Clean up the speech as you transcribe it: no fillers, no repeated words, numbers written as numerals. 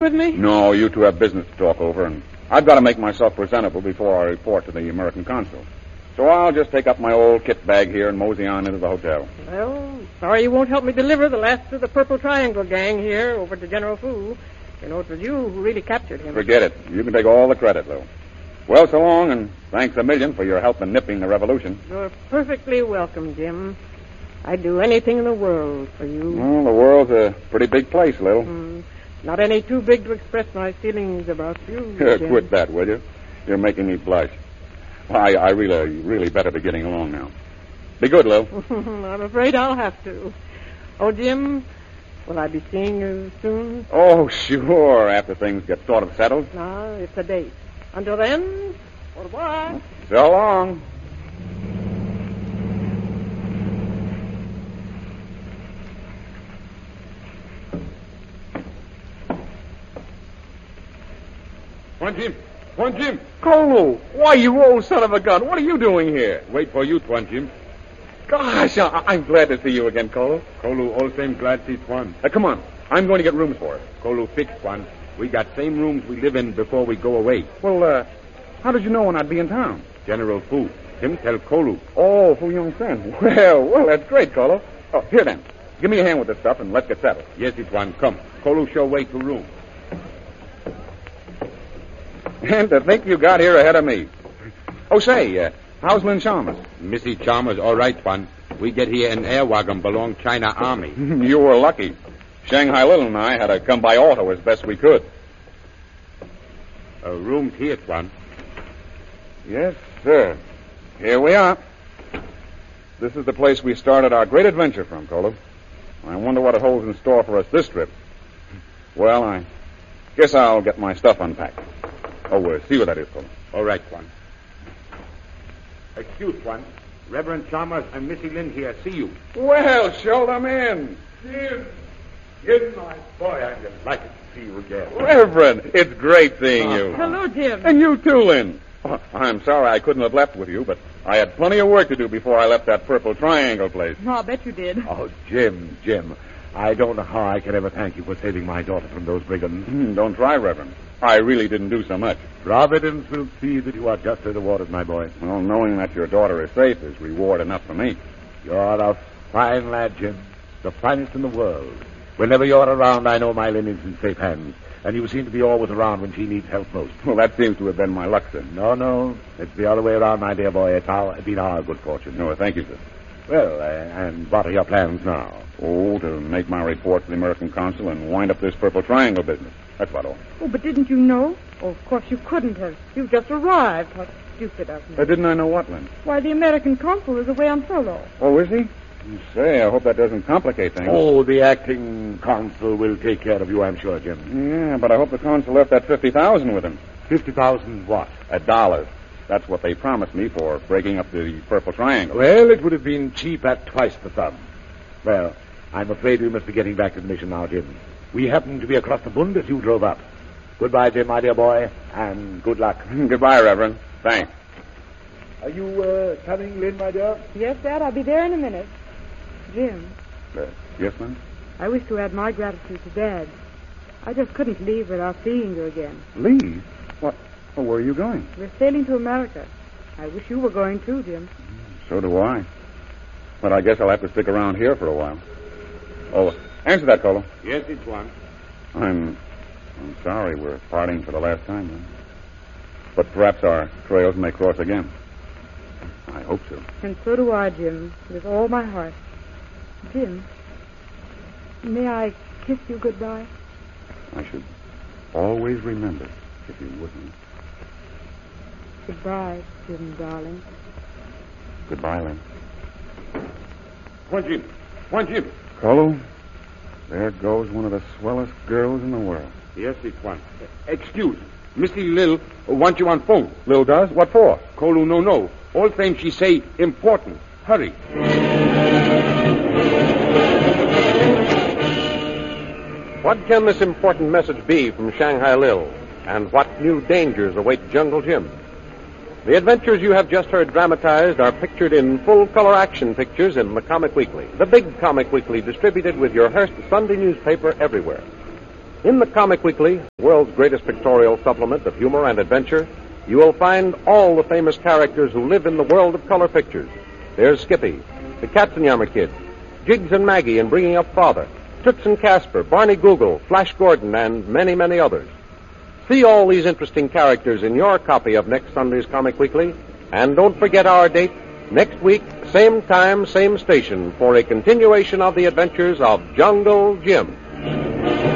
with me? No, you two have business to talk over, and I've got to make myself presentable before I report to the American consul. So I'll just take up my old kit bag here and mosey on into the hotel. Well, sorry you won't help me deliver the last of the Purple Triangle gang here over to General Fu. You know, it was you who really captured him. Forget it. You can take all the credit, Lou. Well, so long, and thanks a million for your help in nipping the revolution. You're perfectly welcome, Jim. I'd do anything in the world for you. Well, the world's a pretty big place, Lou. Not any too big to express my feelings about you, Jim. Quit that, will you? You're making me blush. I really better be getting along now. Be good, Lou. I'm afraid I'll have to. Oh, Jim, will I be seeing you soon? Oh, sure, after things get sort of settled. No, it's a date. Until then, au revoir. So long. Tuan Jim. Kolu, why, you old son of a gun, what are you doing here? Wait for you, Tuan Jim. Gosh, I'm glad to see you again, Kolu. Kolu, all same glad see Tuan. Come on, I'm going to get rooms for us. Kolu fixed, Tuan. We got same rooms we live in before we go away. Well, how did you know when I'd be in town? General Fu. Him tell Kolu. Oh, Fu Yong Sen. Well, that's great, Kolu. Oh, here then. Give me a hand with this stuff and let's get settled. Yes, Tuan. Come. Kolu show way to room. And to think you got here ahead of me. Oh, say, how's Lynn Chalmers? Missy Chalmers, all right, Tuan. We get here in air wagon belong China Army. You were lucky. Shanghai Little and I had to come by auto as best we could. Room's here, Tuan. Yes, sir. Here we are. This is the place we started our great adventure from, Kolu. I wonder what it holds in store for us this trip. Well, I guess I'll get my stuff unpacked. Oh, see what that is, Kolu. All right, Tuan. Excuse, Tuan. Reverend Chalmers and Missy Lynn here see you. Well, show them in. Jim, my boy, I'm delighted to see you again. Reverend, it's great seeing you. Hello, Jim. And you too, Lynn. Oh, I'm sorry I couldn't have left with you, but I had plenty of work to do before I left that Purple Triangle place. No, I bet you did. Oh, Jim. I don't know how I can ever thank you for saving my daughter from those brigands. Don't try, Reverend. I really didn't do so much. Providence will see that you are justly rewarded, my boy. Well, knowing that your daughter is safe is reward enough for me. You're a fine lad, Jim. The finest in the world. Whenever you're around, I know my Lynn is in safe hands. And you seem to be always around when she needs help most. Well, that seems to have been my luck, sir. No. It's the other way around, my dear boy. It's been our good fortune. No, thank you, sir. Well, and what are your plans now? Oh, to make my report to the American consul and wind up this Purple Triangle business. That's about all. Oh, but didn't you know? Oh, of course you couldn't have. You've just arrived. How stupid of me. Didn't I know what, Lynn? Why, the American consul is away on furlough. Oh, is he? Say, I hope that doesn't complicate things. Oh, the acting consul will take care of you, I'm sure, Jim. Yeah, but I hope the consul left that $50,000 with him. 50,000 what? $1. That's what they promised me for breaking up the Purple Triangle. Well, it would have been cheap at twice the sum. Well, I'm afraid we must be getting back to the mission now, Jim. We happen to be across the Bund as you drove up. Goodbye, Jim, my dear boy, and good luck. Goodbye, Reverend. Thanks. Are you coming, Lynn, my dear? Yes, Dad, I'll be there in a minute. Jim. Yes, ma'am? I wish to add my gratitude to Dad. I just couldn't leave without seeing you again. Leave? What? Oh, where are you going? We're sailing to America. I wish you were going too, Jim. So do I. But I guess I'll have to stick around here for a while. Oh, answer that, Kolu. Yes, it's one. I'm sorry we're parting for the last time, then. But perhaps our trails may cross again. I hope so. And so do I, Jim, with all my heart. Jim, may I kiss you goodbye? I should always remember if you wouldn't. Goodbye, Jim, darling. Goodbye, Lynn. One, Jim. Kolu, there goes one of the swellest girls in the world. Yes, it's one. Excuse. Missy Lil wants you on phone. Lil does? What for? Kolu, no. All same she say important. Hurry. What can this important message be from Shanghai Lil? And what new dangers await Jungle Jim? The adventures you have just heard dramatized are pictured in full-color action pictures in the Comic Weekly, the big Comic Weekly distributed with your Hearst Sunday newspaper everywhere. In the Comic Weekly, the world's greatest pictorial supplement of humor and adventure, you will find all the famous characters who live in the world of color pictures. There's Skippy, the Katzenjammer Kid, Jiggs and Maggie in Bringing Up Father, Toots and Casper, Barney Google, Flash Gordon, and many, many others. See all these interesting characters in your copy of next Sunday's Comic Weekly, and don't forget our date, next week, same time, same station, for a continuation of the adventures of Jungle Jim.